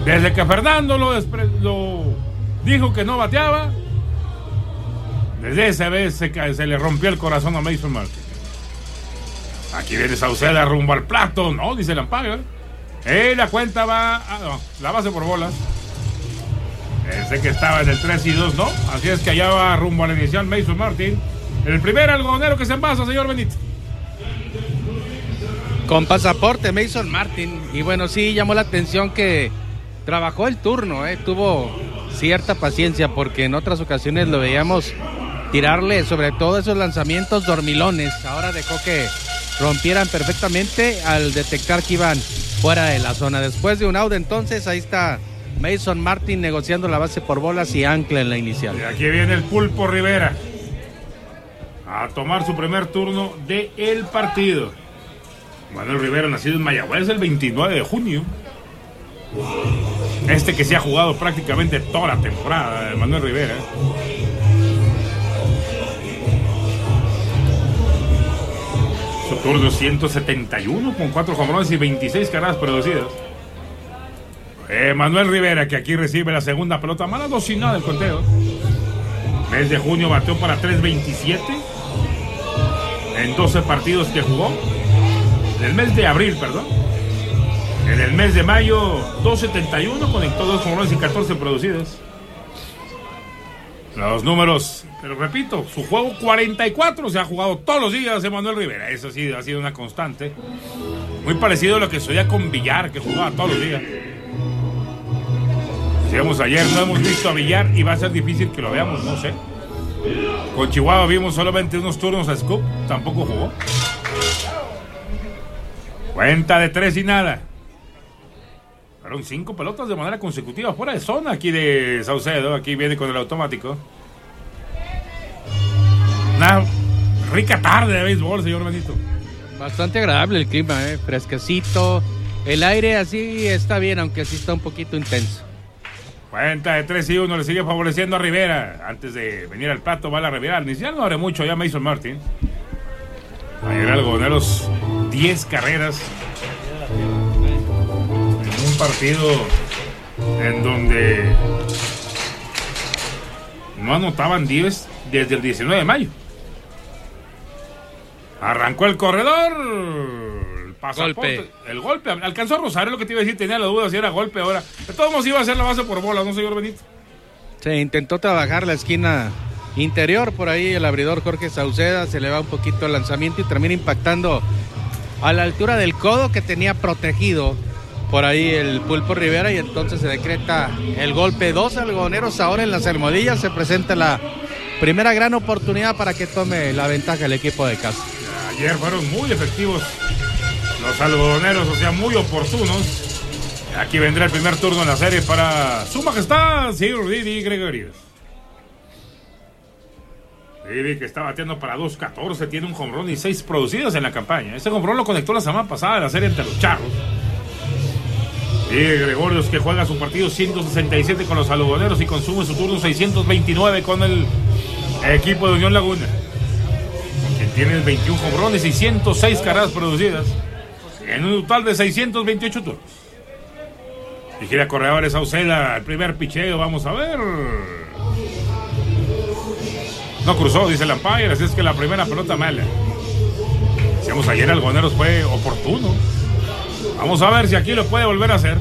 Desde que Fernando lo dijo que no bateaba, desde esa vez se le rompió el corazón a Mason Martin. Aquí viene Sauceda rumbo al plato, no, dice el umpire. La cuenta va la base por bolas. Pensé que estaba en el 3-2, ¿no? Así es que allá va rumbo a la inicial Mason Martin. El primer algodonero que se envasa, señor Benito. Con pasaporte Mason Martin. Y bueno, sí llamó la atención que trabajó el turno, tuvo cierta paciencia porque en otras ocasiones lo veíamos tirarle sobre todo esos lanzamientos dormilones. Ahora dejó que rompieran perfectamente al detectar que iban fuera de la zona. Después de un out, entonces ahí está Mason Martin negociando la base por bolas y ancla en la inicial. Y aquí viene el Pulpo Rivera a tomar su primer turno del partido. Manuel Rivera, nacido en Mayagüez el 29 de junio. Que se ha jugado prácticamente toda la temporada de Manuel Rivera. Su turno 171 con 4 jonrones y 26 carreras producidas. Manuel Rivera, que aquí recibe la segunda pelota mala, 2-0 del conteo. Mes de junio bateó para 3.27 en 12 partidos que jugó. En el mes de abril, perdón. En el mes de mayo, 2.71, conectó 2 jonrones y 14 producidas. Los números, pero repito, su juego 44 se ha jugado todos los días de Manuel Rivera. Eso sí, ha sido una constante. Muy parecido a lo que sucedía con Villar, que jugaba todos los días. Decíamos ayer, no hemos visto a Villar y va a ser difícil que lo veamos, no sé. Con Chihuahua vimos solamente unos turnos a Scoop, tampoco jugó. Cuenta de 3-0. Fueron 5 pelotas de manera consecutiva fuera de zona aquí de Saucedo. Aquí viene con el automático. Una rica tarde de béisbol, señor Benito. Bastante agradable el clima, fresquecito. El aire así está bien, aunque sí está un poquito intenso. Cuenta de 3-1, le sigue favoreciendo a Rivera. Antes de venir al plato va la Rivera. Ni siquiera no abre mucho ya Mason Martin. Ayer algodoneros 10 carreras en un partido en donde no anotaban 10 desde el 19 de mayo. Arrancó el corredor, el pasaporte, el golpe, alcanzó a rozar, es lo que te iba a decir, tenía la duda si era golpe ahora. De todos modos iba a ser la base por bola, ¿no, señor Benito? Se intentó trabajar la esquina interior, por ahí el abridor Jorge Sauceda se le va un poquito el lanzamiento y termina impactando a la altura del codo que tenía protegido por ahí el Pulpo Rivera, y entonces se decreta el golpe. 2 algodoneros ahora en las almohadillas. Se presenta la primera gran oportunidad para que tome la ventaja el equipo de casa. Ayer fueron muy efectivos los algodoneros, o sea, muy oportunos. Aquí vendrá el primer turno en la serie para Su Majestad Sir Didi Gregorius. Didi, que está bateando para 2.14, tiene un jonrón y 6 producidas en la campaña. Ese jonrón lo conectó la semana pasada en la serie entre los Charros. Didi Gregorius, que juega su partido 167 con los algodoneros y consume su turno 629 con el equipo de Unión Laguna, quien tiene 21 jonrones y 106 carreras producidas en un total de 628 turnos. Y gira corredores Sauceda, el primer picheo, vamos a ver. No cruzó, dice el umpire, así es que la primera pelota mala. Decíamos ayer, algodoneros fue oportuno. Vamos a ver si aquí lo puede volver a hacer.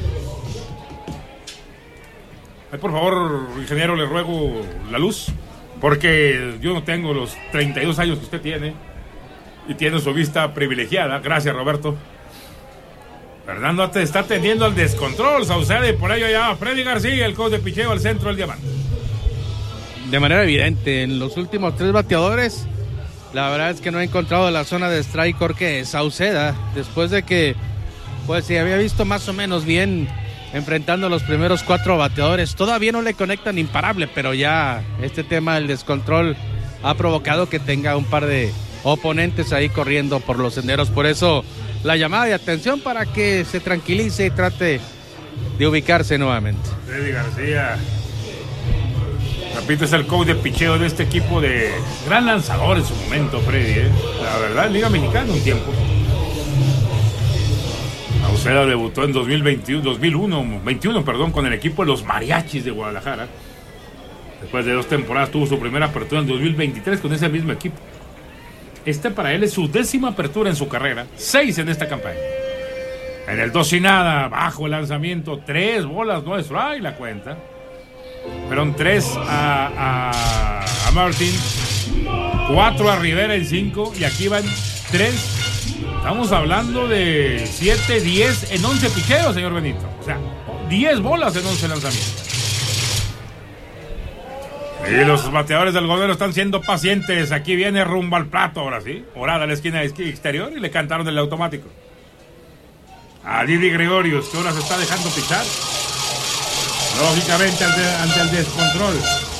Ay, por favor, ingeniero, le ruego la luz, porque yo no tengo los 32 años que usted tiene y tiene su vista privilegiada. Gracias, Roberto. Fernando te está teniendo al descontrol, Sauceda, y por ello ya Freddy García, el coach de picheo, al centro del diamante. De manera evidente, en los últimos 3 bateadores, la verdad es que no ha encontrado la zona de strike Jorge Sauceda, después de que pues se había visto más o menos bien enfrentando a los primeros 4 bateadores. Todavía no le conectan imparable, pero ya este tema del descontrol ha provocado que tenga un par de oponentes ahí corriendo por los senderos. Por eso la llamada de atención para que se tranquilice y trate de ubicarse nuevamente. Freddy García, repito, es el coach de picheo de este equipo, de gran lanzador en su momento, Freddy, La verdad, en Liga Mexicana un tiempo. Sauceda debutó en 2021 con el equipo de los Mariachis de Guadalajara. Después de 2 temporadas tuvo su primera apertura en 2023 con ese mismo equipo. Para él es su 10ª apertura en su carrera, 6 en esta campaña. En el 2 y nada, bajo el lanzamiento, 3 bolas, no strike la cuenta. Fueron 3 a Martin, 4 a Rivera en 5 y aquí van 3. Estamos hablando de 7, 10 en 11 picheos, señor Benito. O sea, 10 bolas en 11 lanzamientos. Y los bateadores del Algodonero están siendo pacientes. Aquí viene rumbo al plato, ahora sí. Orada a la esquina exterior y le cantaron el automático. A Didi Gregorius, que ahora se está dejando pichar. Lógicamente ante el descontrol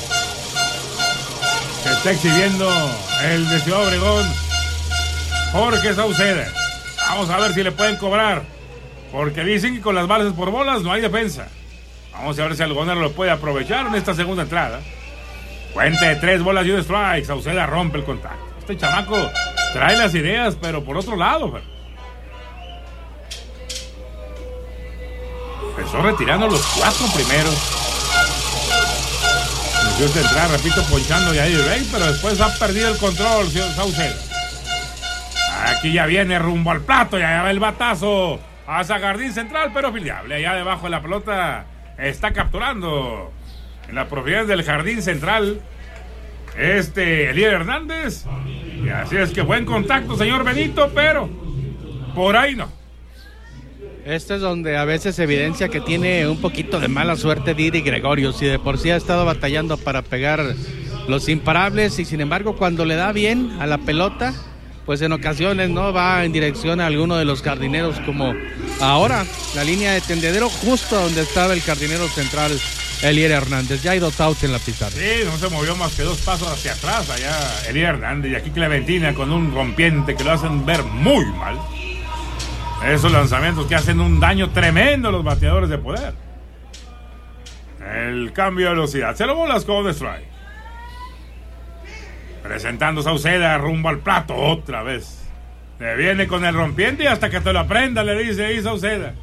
que está exhibiendo el de Ciudad Obregón, Jorge Sauceda. Vamos a ver si le pueden cobrar, porque dicen que con las bases por bolas no hay defensa. Vamos a ver si el Algodonero lo puede aprovechar en esta segunda entrada. Cuenta de 3 bolas y un strike. Sauceda rompe el contacto. Este chamaco trae las ideas, pero por otro lado. Empezó retirando los 4 primeros. Inició de entrar, repito, ponchando ya Rey, pero después ha perdido el control Sauceda. Aquí ya viene rumbo al plato, ya va el batazo hacia Jardín Central, pero filiable. Allá debajo de la pelota está capturando en la propiedad del Jardín Central Elías Hernández. Y así es que buen contacto, señor Benito, pero por ahí no. Este es donde a veces evidencia que tiene un poquito de mala suerte Didi Gregorius. Si de por sí ha estado batallando para pegar los imparables, y sin embargo cuando le da bien a la pelota, pues en ocasiones no va en dirección a alguno de los jardineros, como ahora la línea de tendedero justo donde estaba el jardinero central Elías Hernández. Ya hay 2 outs en la pizarra. Sí, no se movió más que 2 pasos hacia atrás allá Elías Hernández, y aquí Clementina con un rompiente que lo hacen ver muy mal. Esos lanzamientos que hacen un daño tremendo a los bateadores de poder. El cambio de velocidad, 0 bolas con strike. Presentando Sauceda rumbo al plato otra vez. Le viene con el rompiente y hasta que te lo aprenda, le dice ahí Sauceda.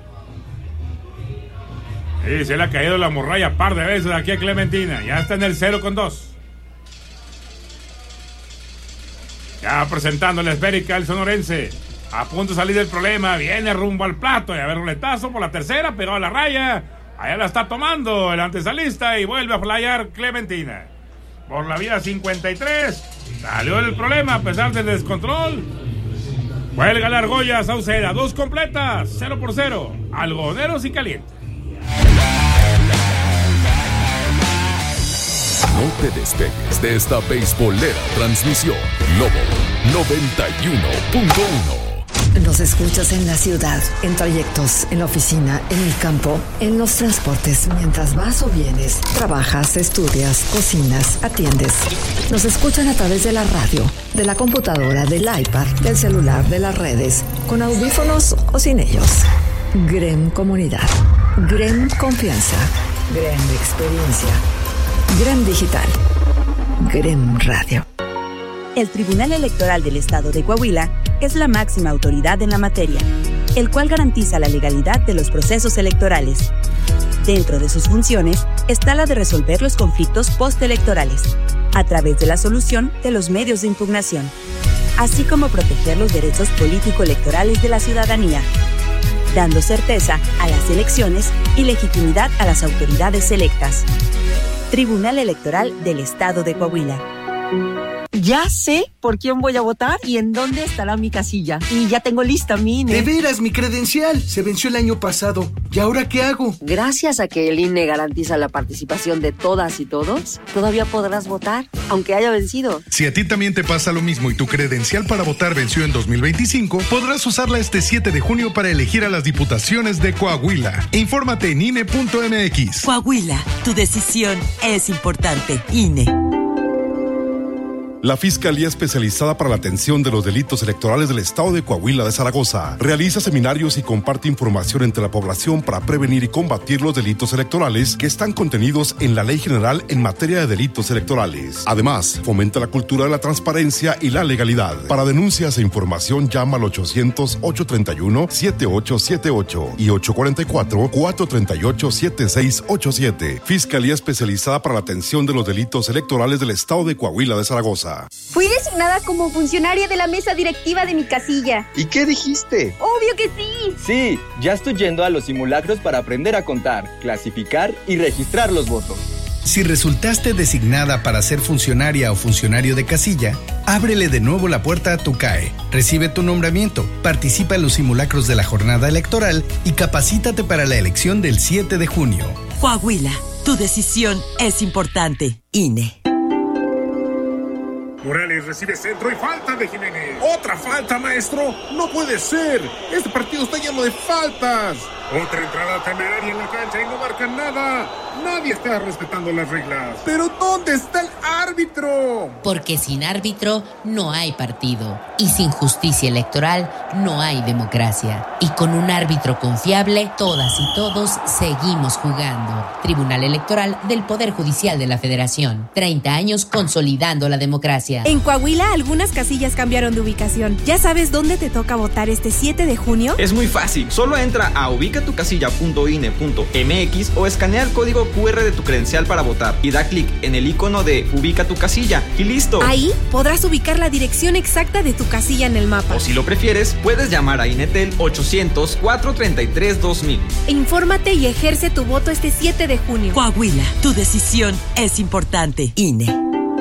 Y se le ha caído la morralla un par de veces aquí a Clementina. Ya está en el 0-2. Ya presentando la esférica el sonorense. A punto de salir del problema. Viene rumbo al plato. Y a ver, roletazo por la tercera. Pegado a la raya. Allá la está tomando el antesalista. Y vuelve a flyar Clementina. Por la vía 53. Salió del problema a pesar del descontrol. Cuelga la argolla Sauceda. 2 completas. 0-0. Algodoneros y caliente. No te despegues de esta beisbolera transmisión. Lobo 91.1. Nos escuchas en la ciudad, en trayectos, en la oficina, en el campo, en los transportes, mientras vas o vienes, trabajas, estudias, cocinas, atiendes. Nos escuchan a través de la radio, de la computadora, del iPad, del celular, de las redes, con audífonos o sin ellos. GREM Comunidad, GREM Confianza, GREM Experiencia, GREM Digital, GREM Radio. El Tribunal Electoral del Estado de Coahuila es la máxima autoridad en la materia, el cual garantiza la legalidad de los procesos electorales. Dentro de sus funciones está la de resolver los conflictos postelectorales, a través de la solución de los medios de impugnación, así como proteger los derechos político-electorales de la ciudadanía, dando certeza a las elecciones y legitimidad a las autoridades electas. Tribunal Electoral del Estado de Coahuila. Ya sé por quién voy a votar y en dónde estará mi casilla. Y ya tengo lista mi INE. De veras, mi credencial se venció el año pasado. ¿Y ahora qué hago? Gracias a que el INE garantiza la participación de todas y todos, todavía podrás votar, aunque haya vencido. Si a ti también te pasa lo mismo y tu credencial para votar venció en 2025, podrás usarla este 7 de junio para elegir a las diputaciones de Coahuila. Infórmate en INE.mx. Coahuila, tu decisión es importante. INE. La Fiscalía Especializada para la Atención de los Delitos Electorales del Estado de Coahuila de Zaragoza realiza seminarios y comparte información entre la población para prevenir y combatir los delitos electorales que están contenidos en la Ley General en materia de delitos electorales. Además, fomenta la cultura de la transparencia y la legalidad. Para denuncias e información, llama al 800-831-7878 y 844-438-7687. Fiscalía Especializada para la Atención de los Delitos Electorales del Estado de Coahuila de Zaragoza. Fui designada como funcionaria de la mesa directiva de mi casilla. ¿Y qué dijiste? ¡Obvio que sí! Sí, ya estoy yendo a los simulacros para aprender a contar, clasificar y registrar los votos. Si resultaste designada para ser funcionaria o funcionario de casilla, ábrele de nuevo la puerta a tu CAE, recibe tu nombramiento, participa en los simulacros de la jornada electoral y capacítate para la elección del 7 de junio. Coahuila, tu decisión es importante. INE. Morales recibe centro y falta de Jiménez. ¡Otra falta, maestro! ¡No puede ser! ¡Este partido está lleno de faltas! Otra entrada temeraria en la cancha y no marcan nada. Nadie está respetando las reglas. ¿Pero dónde está el árbitro? Porque sin árbitro no hay partido. Y sin justicia electoral no hay democracia. Y con un árbitro confiable, todas y todos seguimos jugando. Tribunal Electoral del Poder Judicial de la Federación. 30 años consolidando la democracia. En Coahuila, algunas casillas cambiaron de ubicación. ¿Ya sabes dónde te toca votar este 7 de junio? Es muy fácil. Solo entra a ubicatucasilla.ine.mx o escanea el código QR de tu credencial para votar y da clic en el icono de Ubica tu casilla y listo. Ahí podrás ubicar la dirección exacta de tu casilla en el mapa. O si lo prefieres, puedes llamar a Inetel 800-433-2000. Infórmate y ejerce tu voto este 7 de junio. Coahuila, tu decisión es importante. INE.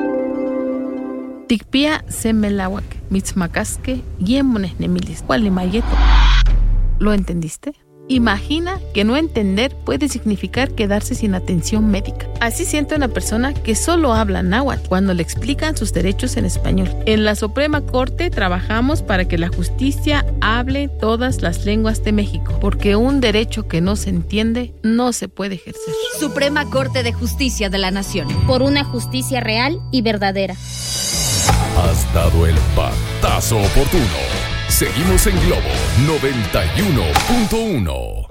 Tikpia semelawak, mitzmacasque, yemones nemilis, gualimayeto. ¿Lo entendiste? Imagina que no entender puede significar quedarse sin atención médica. Así siente una persona que solo habla náhuatl cuando le explican sus derechos en español. En la Suprema Corte trabajamos para que la justicia hable todas las lenguas de México, porque un derecho que no se entiende no se puede ejercer. Suprema Corte de Justicia de la Nación. Por una justicia real y verdadera. Has dado el patazo oportuno. Seguimos en Globo 91.1.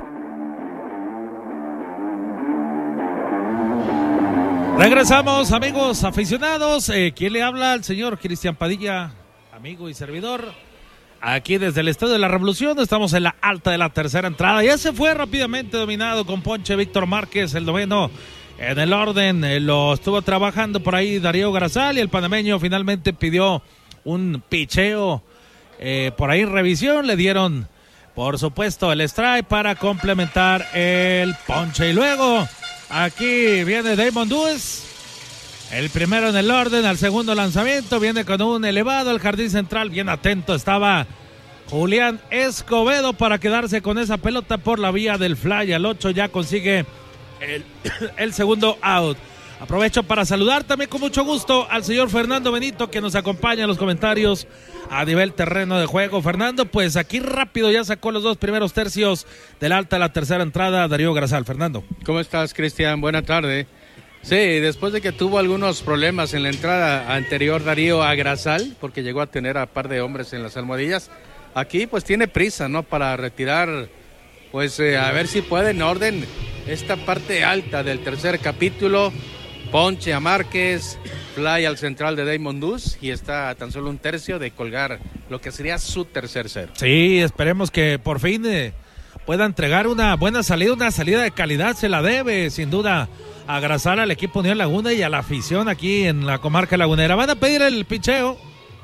Regresamos, amigos aficionados. ¿Quién le habla? El señor Cristian Padilla, amigo y servidor. Aquí desde el Estadio de la Revolución, estamos en la alta de la tercera entrada. Ya se fue rápidamente dominado con ponche Víctor Márquez, el noveno en el orden. Lo estuvo trabajando por ahí Darío Grasal y el panameño finalmente pidió un picheo. Por ahí revisión, le dieron por supuesto el strike para complementar el ponche. Y luego aquí viene Damon Dúez, el primero en el orden, al segundo lanzamiento, viene con un elevado al jardín central, bien atento estaba Julián Escobedo para quedarse con esa pelota por la vía del fly. Al 8 ya consigue el segundo out. Aprovecho para saludar también con mucho gusto al señor Fernando Benito, que nos acompaña en los comentarios a nivel terreno de juego. Fernando, pues aquí rápido ya sacó los dos primeros tercios del alta de la tercera entrada Darío Grasal. Fernando. ¿Cómo estás, Cristian? Buena tarde. Sí, después de que tuvo algunos problemas en la entrada anterior Darío a Grasal, porque llegó a tener a par de hombres en las almohadillas, aquí pues tiene prisa, ¿no? Para retirar, pues a ver si puede en orden esta parte alta del tercer capítulo. Ponche a Márquez, fly al central de Damon Dúez y está a tan solo un tercio de colgar lo que sería su tercer cero. Sí, esperemos que por fin pueda entregar una buena salida, una salida de calidad. Se la debe sin duda a Grasal, al equipo Unión Laguna y a la afición aquí en la comarca lagunera. Van a pedir el picheo.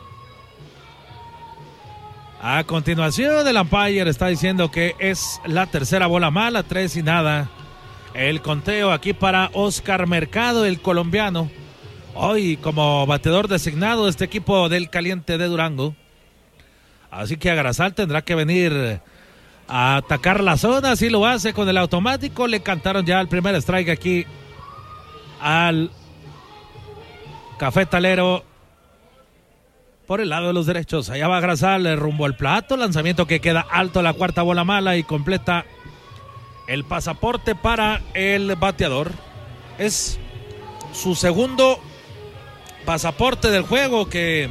A continuación el umpire está diciendo que es la tercera bola mala, 3-0. El conteo aquí para Oscar Mercado, el colombiano, hoy como bateador designado de este equipo del Caliente de Durango. Así que a Grasal tendrá que venir a atacar la zona, así lo hace con el automático. Le cantaron ya el primer strike aquí al cafetalero por el lado de los derechos. Allá va Grasal rumbo al plato, lanzamiento que queda alto, la cuarta bola mala y completa el pasaporte para el bateador. Es su segundo pasaporte del juego que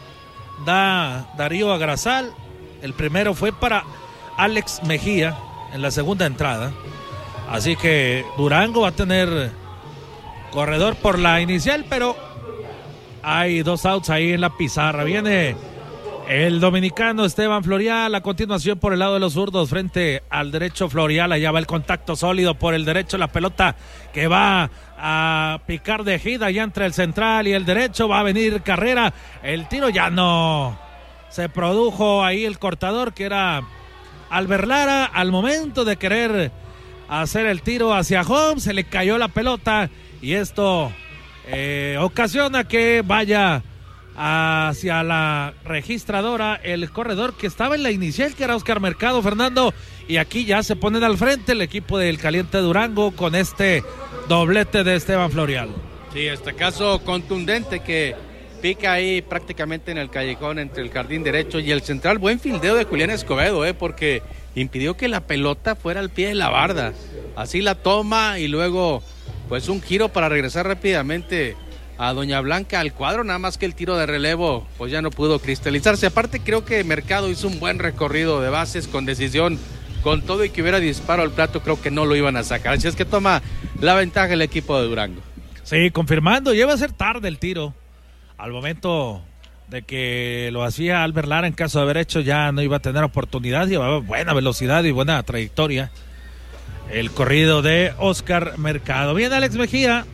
da Darío Agrasal. El primero fue para Alex Mejía en la segunda entrada. Así que Durango va a tener corredor por la inicial, pero hay 2 outs ahí en la pizarra. Viene el dominicano Esteban Florial a continuación por el lado de los zurdos frente al derecho Florial. Allá va el contacto sólido por el derecho, la pelota que va a picar de gira ya entre el central y el derecho. Va a venir carrera, el tiro ya no se produjo ahí el cortador que era Albert Lara. Al momento de querer hacer el tiro hacia home se le cayó la pelota y esto ocasiona que vaya hacia la registradora el corredor que estaba en la inicial, que era Oscar Mercado, Fernando, y aquí ya se ponen al frente el equipo del Caliente Durango con este doblete de Esteban Florial. Sí, este caso contundente que pica ahí prácticamente en el callejón entre el jardín derecho y el central. Buen fildeo de Julián Escobedo, porque impidió que la pelota fuera al pie de la barda. Así la toma y luego pues un giro para regresar rápidamente a Doña Blanca al cuadro, nada más que el tiro de relevo pues ya no pudo cristalizarse. Aparte creo que Mercado hizo un buen recorrido de bases con decisión, con todo y que hubiera disparo al plato creo que no lo iban a sacar, así es que toma la ventaja el equipo de Durango. Sí, confirmando, ya iba a ser tarde el tiro, al momento de que lo hacía Albert Lara, en caso de haber hecho ya no iba a tener oportunidad, llevaba buena velocidad y buena trayectoria el corrido de Oscar Mercado. Bien, Alex Mejía.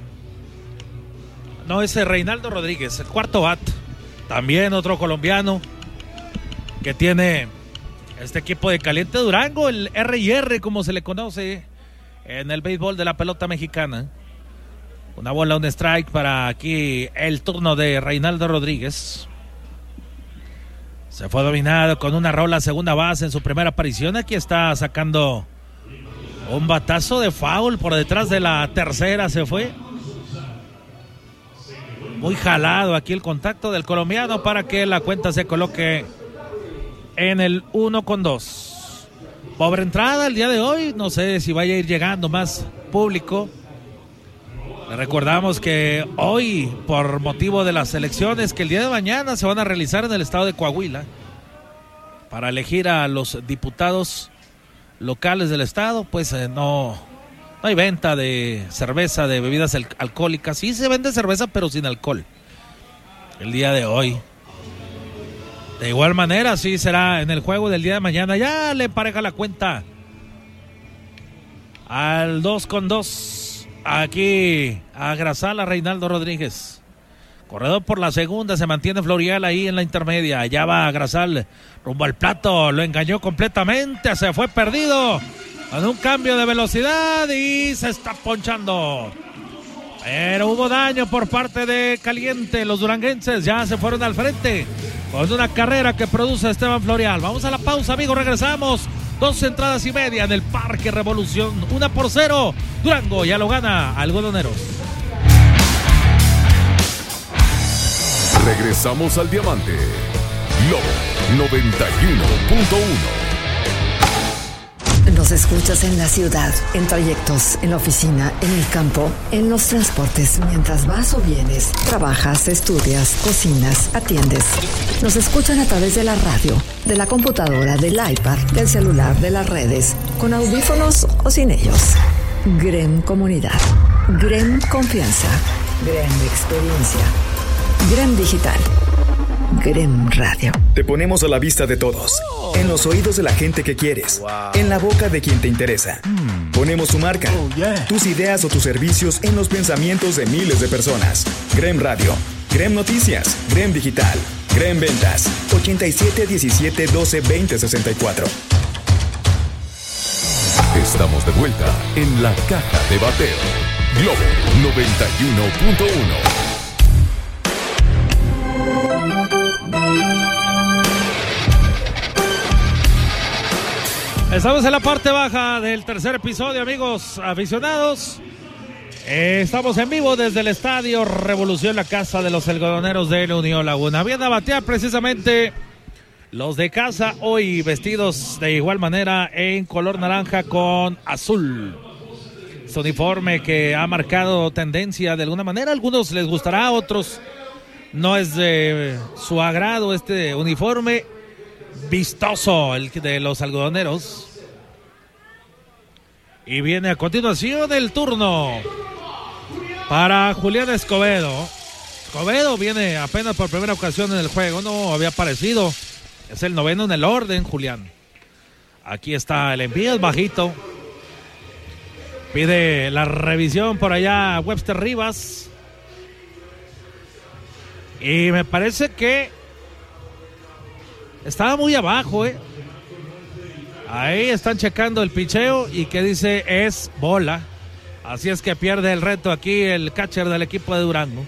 No, ese Reinaldo Rodríguez, el cuarto bat. También otro colombiano que tiene este equipo de Caliente Durango, el R&R como se le conoce en el béisbol de la pelota mexicana. Una bola, un strike para aquí el turno de Reinaldo Rodríguez. Se fue dominado con una rola segunda base en su primera aparición. Aquí está sacando un batazo de foul por detrás de la tercera, se fue. Muy jalado aquí el contacto del colombiano para que la cuenta se coloque en el 1-2. Pobre entrada el día de hoy, no sé si vaya a ir llegando más público. Le recordamos que hoy, por motivo de las elecciones que el día de mañana se van a realizar en el estado de Coahuila para elegir a los diputados locales del estado, pues no hay venta de cerveza, de bebidas alcohólicas. Sí se vende cerveza, pero sin alcohol. El día de hoy. De igual manera, sí será en el juego del día de mañana. Ya le empareja la cuenta al 2-2. Aquí a Grasal, a Reinaldo Rodríguez. Corredor por la segunda, se mantiene Florial ahí en la intermedia. Ya va Grasal rumbo al plato. Lo engañó completamente, se fue perdido. Con un cambio de velocidad y se está ponchando. Pero hubo daño por parte de Caliente. Los duranguenses ya se fueron al frente con una carrera que produce Esteban Florial. Vamos a la pausa, amigos, regresamos. 2 entradas y media en el Parque Revolución. 1-0. Durango ya lo gana Algodoneros. Regresamos al Diamante. Globo 91.1. Nos escuchas en la ciudad, en trayectos, en la oficina, en el campo, en los transportes, mientras vas o vienes, trabajas, estudias, cocinas, atiendes. Nos escuchan a través de la radio, de la computadora, del iPad, del celular, de las redes, con audífonos o sin ellos. GREM Comunidad, GREM Confianza, GREM Experiencia, GREM Digital, GREM Radio. Te ponemos a la vista de todos, en los oídos de la gente que quieres, en la boca de quien te interesa. Ponemos tu marca, tus ideas o tus servicios en los pensamientos de miles de personas. GREM Radio, GREM Noticias, GREM Digital, GREM Ventas, 87 17 12 20 64. Estamos de vuelta en la caja de bateo. Globo 91.1. Estamos en la parte baja del tercer episodio, amigos aficionados. Estamos en vivo desde el Estadio Revolución, la casa de los algodoneros de la Unión Laguna. Vienen a batear precisamente los de casa, hoy vestidos de igual manera en color naranja con azul. Este uniforme que ha marcado tendencia de alguna manera. A algunos les gustará, a otros no es de su agrado este uniforme vistoso, el de los algodoneros. Y viene a continuación el turno para Julián Escobedo. Escobedo viene apenas por primera ocasión en el juego, no había aparecido. Es el 9º en el orden, Julián. Aquí está el envío, es bajito. Pide la revisión por allá Webster Rivas. Y me parece que estaba muy abajo, Ahí están checando el picheo y que dice es bola. Así es que pierde el reto aquí el catcher del equipo de Durango.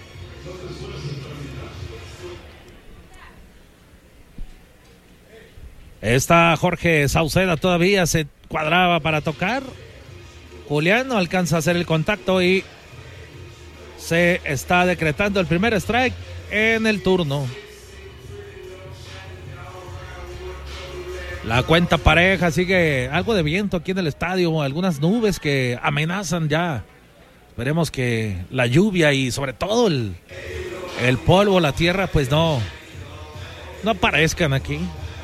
Está Jorge Sauceda, todavía se cuadraba para tocar. Julián no alcanza a hacer el contacto y se está decretando el primer strike en el turno. La cuenta pareja, sigue algo de viento aquí en el estadio, algunas nubes que amenazan ya. Esperemos que la lluvia y sobre todo el polvo, la tierra, pues no aparezcan aquí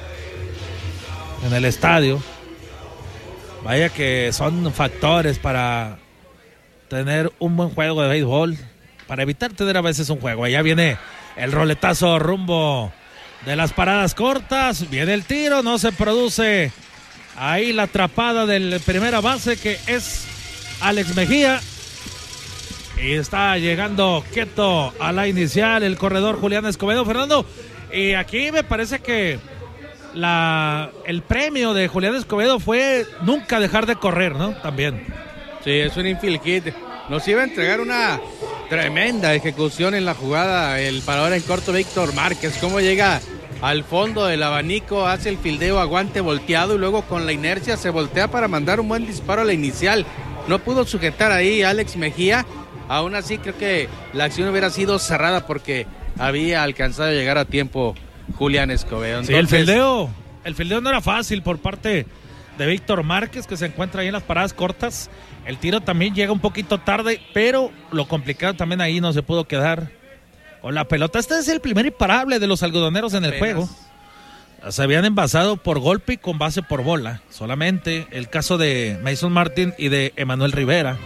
en el estadio. Vaya que son factores para tener un buen juego de béisbol, para evitar tener a veces un juego. Allá viene el roletazo rumbo de las paradas cortas, viene el tiro, no se produce ahí la atrapada del primera base que es Alex Mejía. Y está llegando quieto a la inicial el corredor Julián Escobedo, Fernando. Y aquí me parece que el premio de Julián Escobedo fue nunca dejar de correr, ¿no? También. Sí, es un infield hit. Nos iba a entregar una tremenda ejecución en la jugada el parador en corto Víctor Márquez. Cómo llega al fondo del abanico, hace el fildeo, aguante volteado y luego con la inercia se voltea para mandar un buen disparo a la inicial. No pudo sujetar ahí Alex Mejía. Aún así creo que la acción hubiera sido cerrada porque había alcanzado a llegar a tiempo Julián Escobedo. Entonces, sí, el fildeo no era fácil por parte de Víctor Márquez, que se encuentra ahí en las paradas cortas. El tiro también llega un poquito tarde, pero lo complicado también ahí no se pudo quedar con la pelota. Este es el primer imparable de los algodoneros en el juego. Se habían envasado por golpe y con base por bola. Solamente el caso de Mason Martin y de Emanuel Rivera.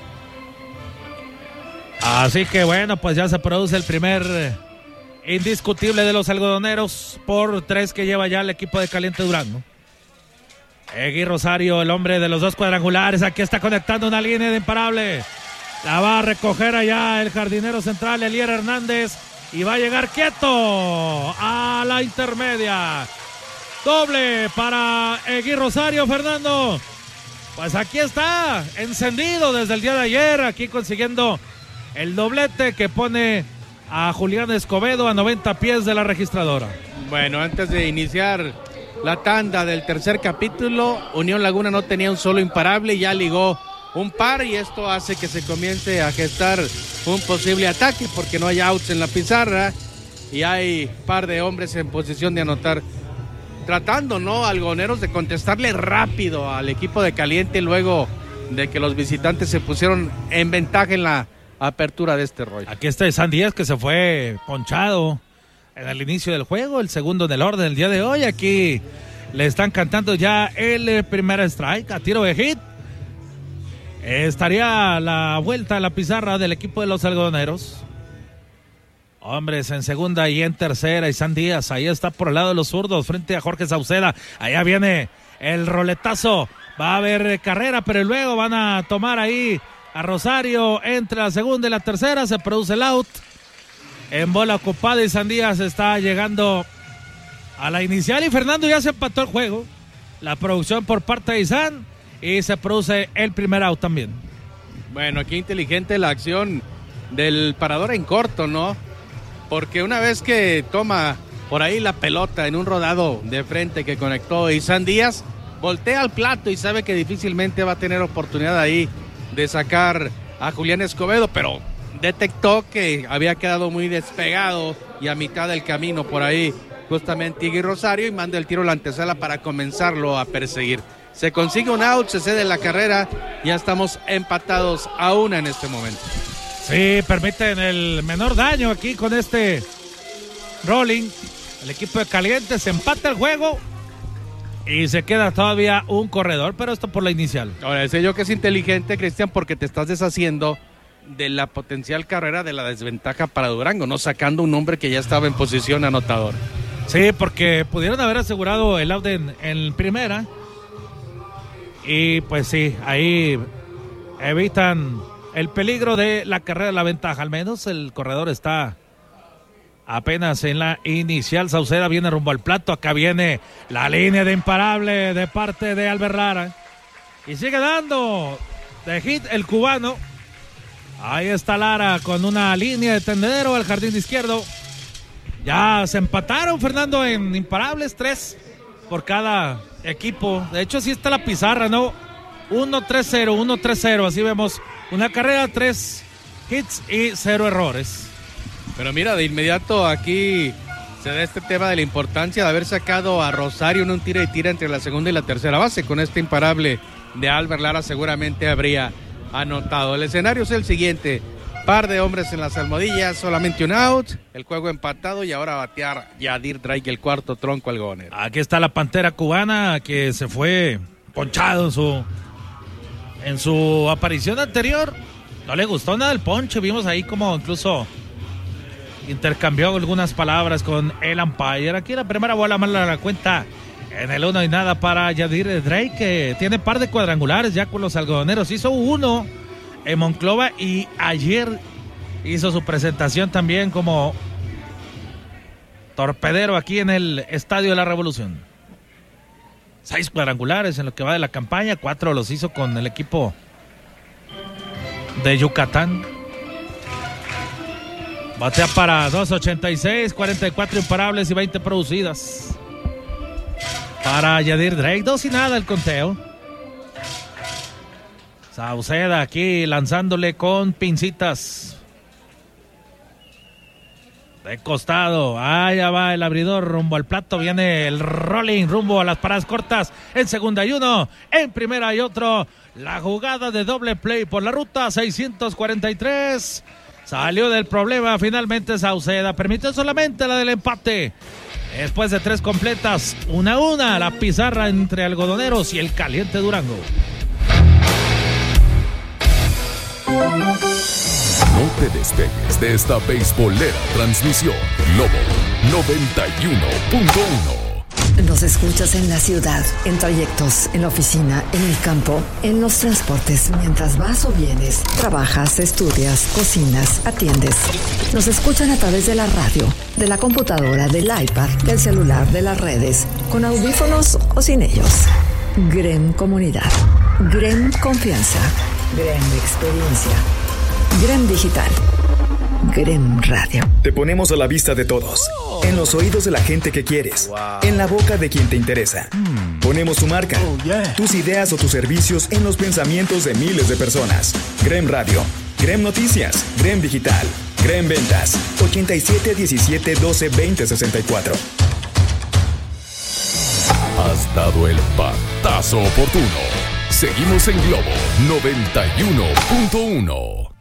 Así que bueno, pues ya se produce el primer indiscutible de los algodoneros por 3 que lleva ya el equipo de Caliente Durango. Egui Rosario, el hombre de los 2 cuadrangulares, aquí está conectando una línea de imparable. La va a recoger allá el jardinero central, Elier Hernández, y va a llegar quieto a la intermedia. Doble para Egui Rosario, Fernando. Pues aquí está, encendido desde el día de ayer, aquí consiguiendo el doblete que pone a Julián Escobedo a 90 pies de la registradora. Bueno, antes de iniciar la tanda del tercer capítulo, Unión Laguna no tenía un solo imparable, ya ligó un par y esto hace que se comience a gestar un posible ataque porque no hay outs en la pizarra y hay par de hombres en posición de anotar. Tratando, ¿no? Algodoneros de contestarle rápido al equipo de Caliente luego de que los visitantes se pusieron en ventaja en la apertura de este rollo. Aquí está Isan Díaz que se fue ponchado en el inicio del juego, el segundo en el orden el día de hoy. Aquí le están cantando ya el primer strike a tiro de hit. Estaría la vuelta a la pizarra del equipo de los algodoneros. Hombres en segunda y en tercera, Isan Díaz, ahí está por el lado de los zurdos, frente a Jorge Sauceda. Allá viene el roletazo, va a haber carrera, pero luego van a tomar ahí a Rosario entre la segunda y la tercera, se produce el out. En bola ocupada, Isan Díaz está llegando a la inicial y Fernando ya se empató el juego. La producción por parte de Isan y se produce el primer out también. Bueno, aquí inteligente la acción del parador en corto, ¿no? Porque una vez que toma por ahí la pelota en un rodado de frente que conectó Isan Díaz, voltea al plato y sabe que difícilmente va a tener oportunidad ahí de sacar a Julián Escobedo, pero detectó que había quedado muy despegado y a mitad del camino por ahí justamente Iggy Rosario y manda el tiro a la antesala para comenzarlo a perseguir. Se consigue un out, se cede la carrera, ya estamos empatados a 1 en este momento. Sí, permiten el menor daño aquí con este Rolling, el equipo de Caliente, se empata el juego y se queda todavía un corredor, pero esto por la inicial. Ahora, sé yo que es inteligente, Cristian, porque te estás deshaciendo de la potencial carrera de la desventaja para Durango, no sacando un hombre que ya estaba en posición anotador. Sí, porque pudieron haber asegurado el out en primera. Y pues sí, ahí evitan el peligro de la carrera de la ventaja. Al menos el corredor está apenas en la inicial. Sauceda viene rumbo al plato. Acá viene la línea de imparable de parte de Albert Lara. Y sigue dando de hit el cubano. Ahí está Lara con una línea de tendedero al jardín izquierdo. Ya se empataron, Fernando, en imparables, 3 por cada equipo. De hecho, así está la pizarra, ¿no? 1-3-0, 1-3-0. Así vemos una carrera, 3 hits y 0 errores. Pero mira, de inmediato aquí se da este tema de la importancia de haber sacado a Rosario en un tira y tira entre la segunda y la tercera base. Con este imparable de Albert Lara seguramente habría anotado. El escenario es el siguiente: par de hombres en las almohadillas, solamente un out, el juego empatado y ahora batear Yadir Drake, el cuarto tronco al goner. Aquí está la Pantera cubana que se fue ponchado en su aparición anterior. No le gustó nada el ponche, vimos ahí como incluso intercambió algunas palabras con el umpire. Aquí la primera bola mala la cuenta en el 1 y nada para Yadir Drake, que tiene par de cuadrangulares ya con los algodoneros. Hizo uno en Monclova y ayer hizo su presentación también como torpedero aquí en el Estadio de la Revolución. 6 cuadrangulares en lo que va de la campaña, 4 los hizo con el equipo de Yucatán. Batea para 2.86, 44 imparables y 20 producidas para Yadir Drake. 2 y nada el conteo. Sauceda aquí lanzándole con pincitas de costado. Allá va el abridor rumbo al plato. Viene el rolling rumbo a las paradas cortas. En segunda hay uno, en primera hay otro. La jugada de doble play por la ruta 643. Salió del problema finalmente Sauceda. Permitió solamente la del empate. Después de 3 completas, 1-1, la pizarra entre Algodoneros y el Caliente Durango. No te despegues de esta beisbolera transmisión. Globo 91.1. Nos escuchas en la ciudad, en trayectos, en la oficina, en el campo, en los transportes, mientras vas o vienes, trabajas, estudias, cocinas, atiendes. Nos escuchan a través de la radio, de la computadora, del iPad, del celular, de las redes, con audífonos o sin ellos. GREM Comunidad, GREM Confianza, GREM Experiencia, GREM Digital, GREM Radio. Te ponemos a la vista de todos, en los oídos de la gente que quieres, en la boca de quien te interesa. Ponemos tu marca, tus ideas o tus servicios en los pensamientos de miles de personas. GREM Radio, GREM Noticias, GREM Digital, GREM Ventas, 87 17 12 20 64. Has dado el batazo oportuno. Seguimos en Globo 91.1.